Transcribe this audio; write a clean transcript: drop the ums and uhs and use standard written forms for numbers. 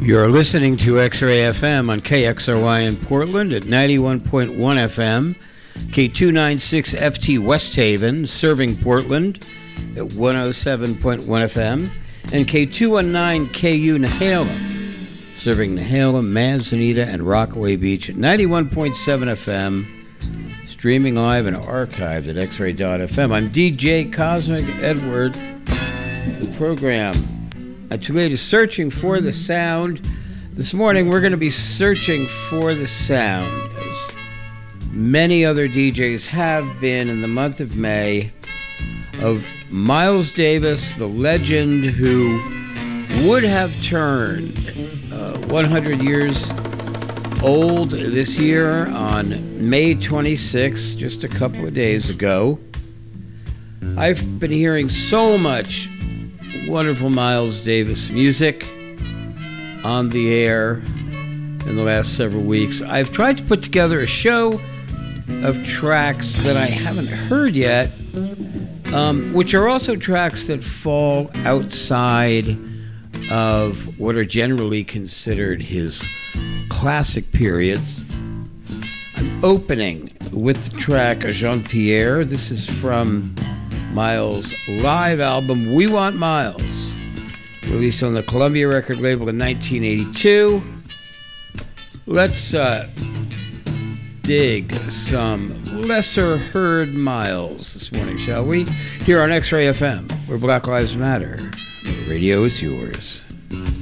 You're listening to X-Ray FM on KXRY in Portland at 91.1 FM, K296FT West Haven, serving Portland at 107.1 FM, and K219KU Nehalem, serving Nehalem, Manzanita, and Rockaway Beach at 91.7 FM, streaming live and archived at xray.fm. I'm DJ Cosmic Edward. The program today is Searching for the Sound. This morning we're going to be searching for the sound, as many other DJs have been in the month of May, of Miles Davis, the legend who would have turned 100 years old this year on May 26th, just a couple of days ago. I've been hearing so much wonderful Miles Davis music on the air in the last several weeks. I've tried to put together a show of tracks that I haven't heard yet, which are also tracks that fall outside of what are generally considered his classic periods. I'm opening with the track Jean-Pierre. This is from Miles' live album, We Want Miles, released on the Columbia record label in 1982. Let's dig some lesser heard Miles this morning, shall we? Here on X-Ray FM, where Black Lives Matter. The radio is yours.